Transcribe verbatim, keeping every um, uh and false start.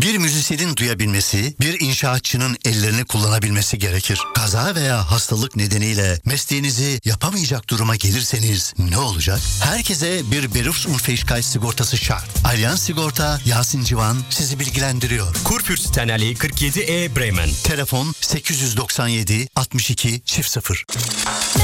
Bir müzisyenin duyabilmesi, bir inşaatçının ellerini kullanabilmesi gerekir. Kaza veya hastalık nedeniyle mesleğinizi yapamayacak duruma gelirseniz ne olacak? Herkese bir Berufsunfähigkeit sigortası şart. Allianz Sigorta, Yasin Civan sizi bilgilendiriyor. Kurfürstenallee kırk yedi E Bremen. Telefon sekiz yüz doksan yedi altmış iki çift sıfır.